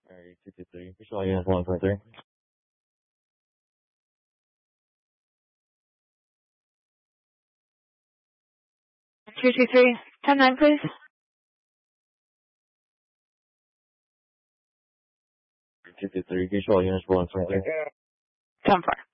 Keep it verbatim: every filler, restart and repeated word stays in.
Alright, two two three. Visual units one point three. two two three, ten nine, please. two two three. Visual units one point three. ten four.